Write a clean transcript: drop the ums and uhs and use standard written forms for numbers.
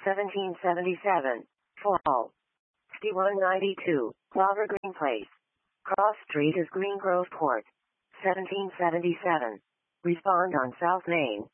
1777. Fall. 6192. Clover Green Place. Cross Street is Green Grove Court. 1777. Respond on South Main.